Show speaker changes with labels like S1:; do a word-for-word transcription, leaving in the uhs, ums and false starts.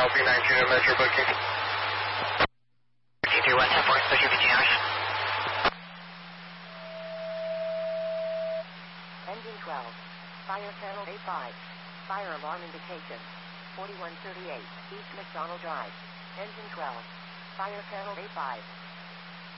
S1: B nine two Metro booking.
S2: T three one ten four, push your V G Rs.
S3: Engine twelve. Fire channel A five. Fire alarm indication. forty-one thirty-eight, East McDonald Drive. Engine twelve. Fire channel A five.